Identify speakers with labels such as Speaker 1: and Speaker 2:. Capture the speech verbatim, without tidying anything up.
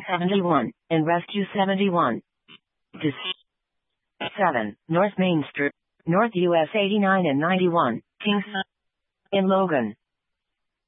Speaker 1: seventy-one, in Rescue seventy-one. Dis seven, North Main Street, North U S eighty-nine and ninety-one, Kings in Logan.